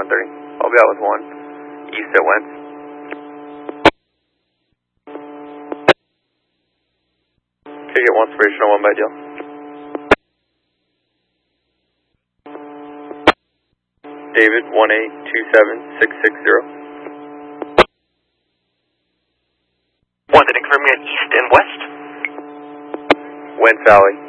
130. I'll be out with 1. East at Wentz. Okay, get 1 Spiration on 1 by deal. David, 1827660. 1 to confirm you at East and West. Wentz Valley.